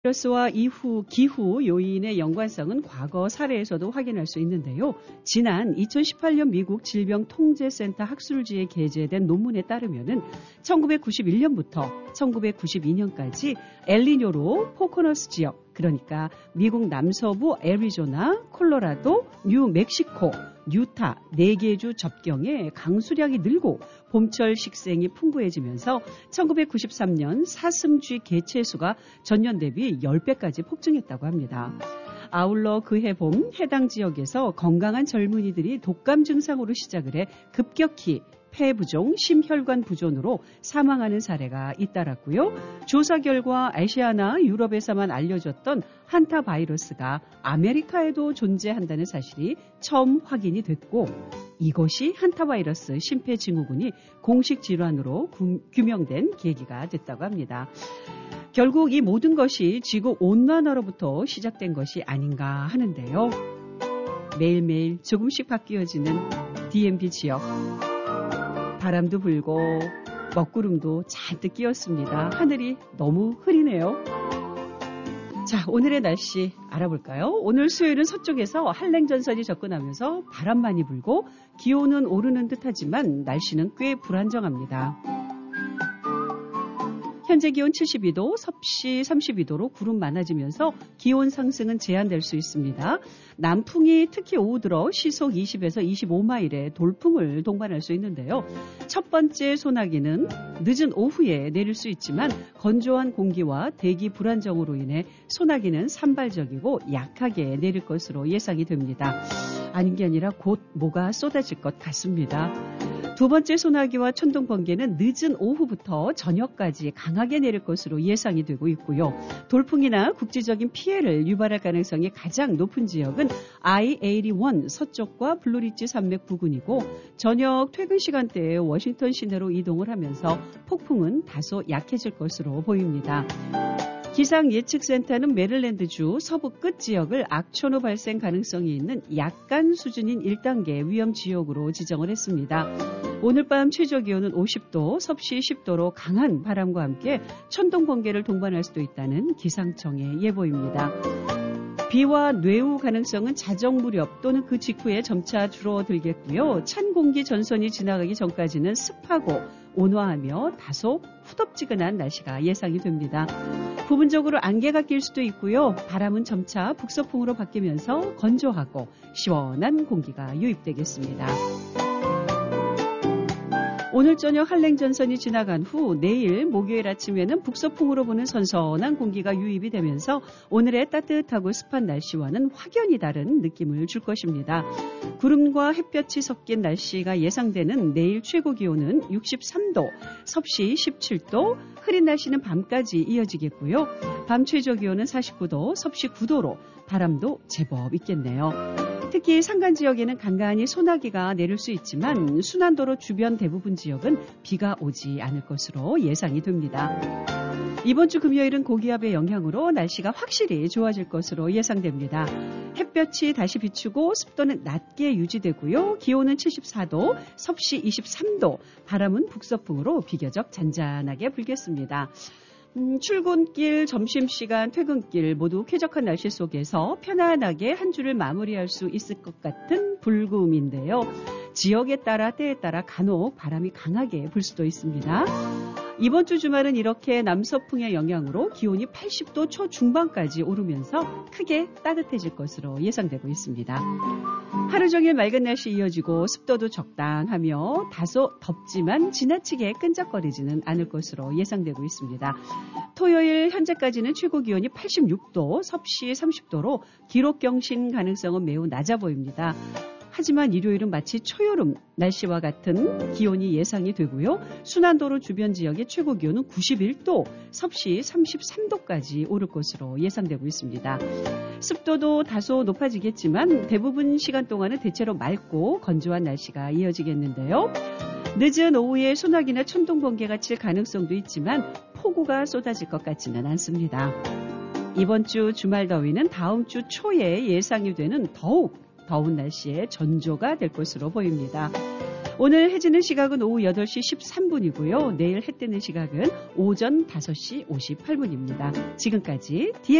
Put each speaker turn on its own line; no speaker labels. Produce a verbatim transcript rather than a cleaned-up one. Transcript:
바이러스와 이후 기후 요인의 연관성은 과거 사례에서도 확인할 수 있는데요. 지난 이천십팔 년 미국 질병통제센터 학술지에 게재된 논문에 따르면은 천구백구십일 년부터 천구백구십이 년까지 엘니뇨로 포코너스 지역, 그러니까 미국 남서부 애리조나, 콜로라도, 뉴멕시코, 유타 네 개 주 접경에 강수량이 늘고 봄철 식생이 풍부해지면서 천구백구십삼 년 사슴쥐 개체수가 전년 대비 십 배까지 폭증했다고 합니다. 아울러 그해 봄 해당 지역에서 건강한 젊은이들이 독감 증상으로 시작을 해 급격히 폐부종, 심혈관 부종으로 사망하는 사례가 잇따랐고요. 조사 결과 아시아나 유럽에서만 알려졌던 한타 바이러스가 아메리카에도 존재한다는 사실이 처음 확인이 됐고, 이것이 한타 바이러스 심폐증후군이 공식 질환으로 규명된 계기가 됐다고 합니다. 결국 이 모든 것이 지구 온난화로부터 시작된 것이 아닌가 하는데요. 매일매일 조금씩 바뀌어지는 디엠비 지역. 바람도 불고 먹구름도 잔뜩 끼었습니다. 하늘이 너무 흐리네요. 자, 오늘의 날씨 알아볼까요? 오늘 수요일은 서쪽에서 한랭전선이 접근하면서 바람 많이 불고 기온은 오르는 듯하지만 날씨는 꽤 불안정합니다. 현재 기온 칠십이 도, 섭씨 삼십이 도로 구름 많아지면서 기온 상승은 제한될 수 있습니다. 남풍이 특히 오후 들어 시속 이십에서 이십오 마일의 돌풍을 동반할 수 있는데요. 첫 번째 소나기는 늦은 오후에 내릴 수 있지만 건조한 공기와 대기 불안정으로 인해 소나기는 산발적이고 약하게 내릴 것으로 예상이 됩니다. 아닌 게 아니라 곧 뭐가 쏟아질 것 같습니다. 두 번째 소나기와 천둥 번개는 늦은 오후부터 저녁까지 강하게 내릴 것으로 예상이 되고 있고요. 돌풍이나 국지적인 피해를 유발할 가능성이 가장 높은 지역은 아이 팔십일 서쪽과 블루리지 산맥 부근이고, 저녁 퇴근 시간대에 워싱턴 시내로 이동을 하면서 폭풍은 다소 약해질 것으로 보입니다. 기상예측센터는 메릴랜드주 서부 끝 지역을 악천후 발생 가능성이 있는 약간 수준인 일 단계 위험 지역으로 지정을 했습니다. 오늘 밤 최저 기온은 오십 도, 섭씨 십 도로 강한 바람과 함께 천둥 번개를 동반할 수도 있다는 기상청의 예보입니다. 비와 뇌우 가능성은 자정 무렵 또는 그 직후에 점차 줄어들겠고요. 찬 공기 전선이 지나가기 전까지는 습하고 온화하며 다소 후덥지근한 날씨가 예상이 됩니다. 부분적으로 안개가 낄 수도 있고요. 바람은 점차 북서풍으로 바뀌면서 건조하고 시원한 공기가 유입되겠습니다. 오늘 저녁 한랭전선이 지나간 후 내일 목요일 아침에는 북서풍으로 부는 선선한 공기가 유입이 되면서 오늘의 따뜻하고 습한 날씨와는 확연히 다른 느낌을 줄 것입니다. 구름과 햇볕이 섞인 날씨가 예상되는 내일 최고 기온은 육십삼 도, 섭씨 십칠 도, 흐린 날씨는 밤까지 이어지겠고요. 밤 최저 기온은 사십구 도, 섭씨 구 도로 바람도 제법 있겠네요. 특히 산간 지역에는 간간히 소나기가 내릴 수 있지만 순환도로 주변 대부분 지역은 비가 오지 않을 것으로 예상이 됩니다. 이번 주 금요일은 고기압의 영향으로 날씨가 확실히 좋아질 것으로 예상됩니다. 햇볕이 다시 비추고 습도는 낮게 유지되고요. 기온은 칠십사 도, 섭씨 이십삼 도, 바람은 북서풍으로 비교적 잔잔하게 불겠습니다. 음, 출근길, 점심시간, 퇴근길 모두 쾌적한 날씨 속에서 편안하게 한 주를 마무리할 수 있을 것 같은 불구음인데요. 지역에 따라 때에 따라 간혹 바람이 강하게 불 수도 있습니다. 이번 주 주말은 이렇게 남서풍의 영향으로 기온이 팔십 도 초중반까지 오르면서 크게 따뜻해질 것으로 예상되고 있습니다. 하루 종일 맑은 날씨 이어지고 습도도 적당하며 다소 덥지만 지나치게 끈적거리지는 않을 것으로 예상되고 있습니다. 토요일 현재까지는 최고 기온이 팔십육 도, 섭씨 삼십 도로 기록 경신 가능성은 매우 낮아 보입니다. 하지만 일요일은 마치 초여름 날씨와 같은 기온이 예상이 되고요. 순환도로 주변 지역의 최고 기온은 구십일 도, 섭씨 삼십삼 도까지 오를 것으로 예상되고 있습니다. 습도도 다소 높아지겠지만 대부분 시간 동안은 대체로 맑고 건조한 날씨가 이어지겠는데요. 늦은 오후에 소나기나 천둥 번개가 칠 가능성도 있지만 폭우가 쏟아질 것 같지는 않습니다. 이번 주 주말 더위는 다음 주 초에 예상이 되는 더욱 더운 날씨의 전조가 될 것으로 보입니다. 오늘 해 지는 시각은 오후 여덟 시 십삼 분이고요. 내일 해 뜨는 시각은 오전 다섯 시 오십팔 분입니다. 지금까지 디엑스